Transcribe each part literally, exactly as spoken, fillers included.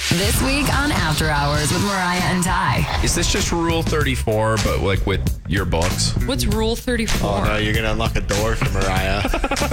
This week on After Hours with Mariah and Ty. Is this just Rule thirty-four, but like with your books? What's Rule thirty-four? Oh, no, you're going to unlock a door for Mariah.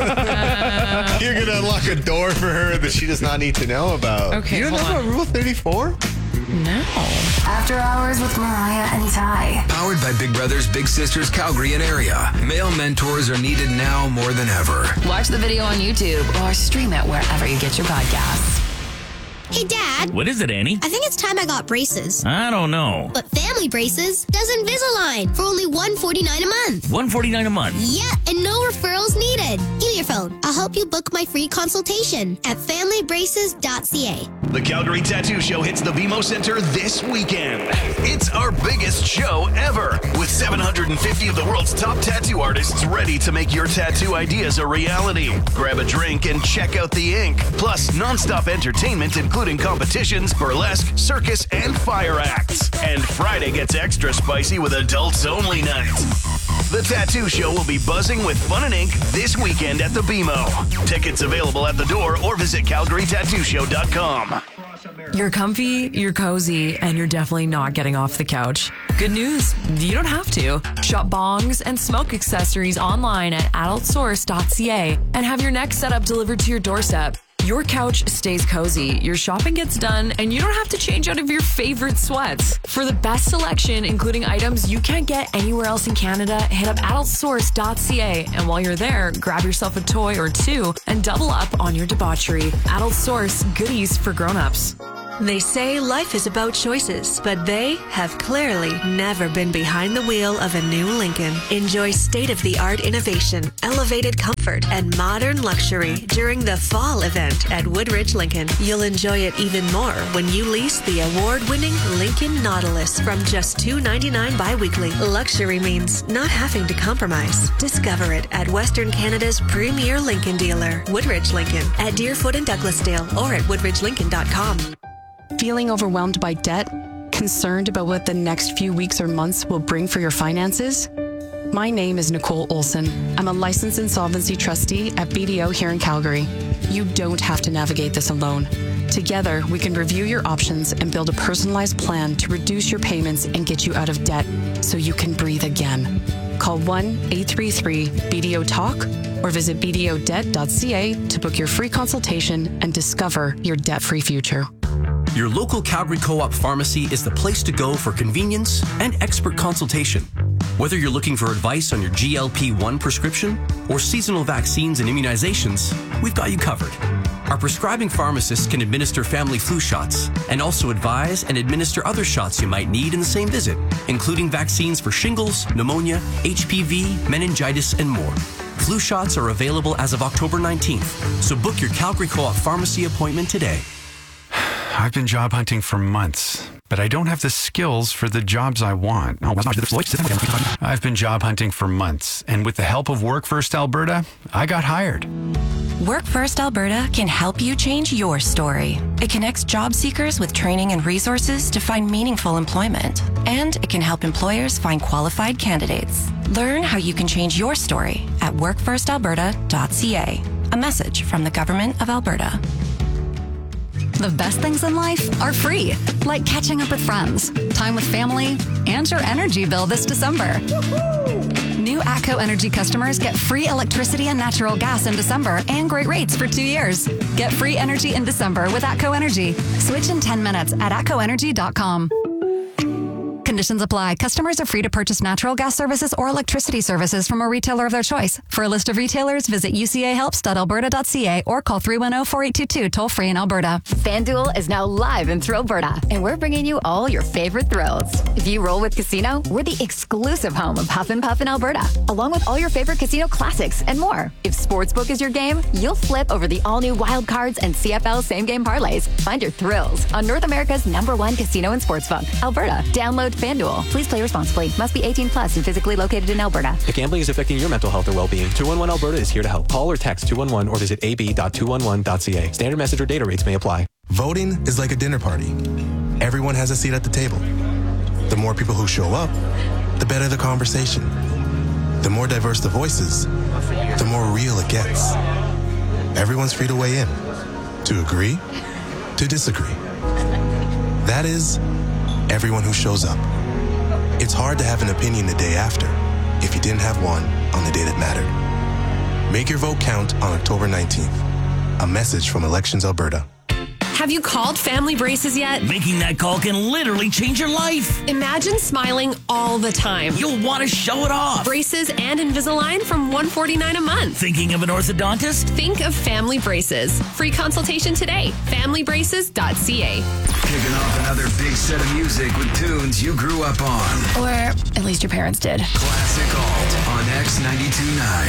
uh, you're going to unlock a door for her that she does not need to know about. Okay, You don't know hold on. about Rule thirty-four? No. After Hours with Mariah and Ty. Powered by Big Brothers Big Sisters Calgary and area. Male mentors are needed now more than ever. Watch the video on YouTube or stream it wherever you get your podcasts. Hey, Dad. What is it, Annie? I think it's time I got braces. I don't know. But Family Braces does Invisalign for only one dollar and forty-nine cents a month. one dollar and forty-nine cents a month. Yeah, and no referrals needed. Give me your phone. I'll help you book my free consultation at family braces dot c a. The Calgary Tattoo Show hits the B M O Center this weekend. It's our biggest show ever, with seven hundred fifty of the world's top tattoo artists ready to make your tattoo ideas a reality. Grab a drink and check out the ink. Plus, nonstop entertainment, including competitions, burlesque, circus, and fire acts. And Friday gets extra spicy with adults only night. The Tattoo Show will be buzzing with fun and ink this weekend at the B M O. Tickets available at the door or visit calgary tattoo show dot com. You're comfy, you're cozy, and you're definitely not getting off the couch. Good news, you don't have to. Shop bongs and smoke accessories online at adult source dot c a and have your next setup delivered to your doorstep. Your couch stays cozy, your shopping gets done, and you don't have to change out of your favorite sweats. For the best selection, including items you can't get anywhere else in Canada, hit up adult source dot c a. And while you're there, grab yourself a toy or two and double up on your debauchery. Adult Source, goodies for grown-ups. They say life is about choices, but they have clearly never been behind the wheel of a new Lincoln. Enjoy state-of-the-art innovation, elevated comfort, and modern luxury during the fall event at Woodridge Lincoln. You'll enjoy it even more when you lease the award-winning Lincoln Nautilus from just two dollars and ninety-nine cents bi-weekly. Luxury means not having to compromise. Discover it at Western Canada's premier Lincoln dealer, Woodridge Lincoln, at Deerfoot and Douglasdale, or at woodridge lincoln dot com. Feeling overwhelmed by debt? Concerned about what the next few weeks or months will bring for your finances? My name is Nicole Olson. I'm a licensed insolvency trustee at B D O here in Calgary. You don't have to navigate this alone. Together, we can review your options and build a personalized plan to reduce your payments and get you out of debt so you can breathe again. Call one eight three three B D O talk or visit b d o debt dot c a to book your free consultation and discover your debt-free future. Your local Calgary Co-op pharmacy is the place to go for convenience and expert consultation. Whether you're looking for advice on your G L P one prescription or seasonal vaccines and immunizations, we've got you covered. Our prescribing pharmacists can administer family flu shots and also advise and administer other shots you might need in the same visit, including vaccines for shingles, pneumonia, H P V, meningitis, and more. Flu shots are available as of October nineteenth, so book your Calgary Co-op pharmacy appointment today. I've been job hunting for months, but I don't have the skills for the jobs I want. I've been job hunting for months, and with the help of Work First Alberta, I got hired. Work First Alberta can help you change your story. It connects job seekers with training and resources to find meaningful employment, and it can help employers find qualified candidates. Learn how you can change your story at work first alberta dot c a. A message from the Government of Alberta. The best things in life are free, like catching up with friends, time with family, and your energy bill this December. New ATCO Energy customers get free electricity and natural gas in December and great rates for two years. Get free energy in December with ATCO Energy. Switch in ten minutes at atco energy dot com. Conditions apply. Customers are free to purchase natural gas services or electricity services from a retailer of their choice. For a list of retailers, visit u c a helps dot alberta dot c a or call three one zero, four eight two two toll free in Alberta. FanDuel is now live in Thrillberta, and we're bringing you all your favorite thrills. If you roll with Casino, we're the exclusive home of Huff and Puff in Alberta, along with all your favorite casino classics and more. If Sportsbook is your game, you'll flip over the all-new Wild Cards and C F L same-game parlays. Find your thrills on North America's number one casino and sportsbook, Alberta. Download FanDuel. Please play responsibly. Must be eighteen plus and physically located in Alberta. If gambling is affecting your mental health or well-being, two one one Alberta is here to help. Call or text two one one or visit a b dot two one one dot c a. Standard message or data rates may apply. Voting is like a dinner party. Everyone has a seat at the table. The more people who show up, the better the conversation. The more diverse the voices, the more real it gets. Everyone's free to weigh in, to agree, to disagree. That is, everyone who shows up. It's hard to have an opinion the day after if you didn't have one on the day that mattered. Make your vote count on October nineteenth. A message from Elections Alberta. Have you called Family Braces yet? Making that call can literally change your life. Imagine smiling all the time. You'll want to show it off. Braces and Invisalign from one hundred forty-nine dollars a month. Thinking of an orthodontist? Think of Family Braces. Free consultation today. family braces dot c a. Kicking off another big set of music with tunes you grew up on. Or at least your parents did. Classic Alt on X ninety-two point nine.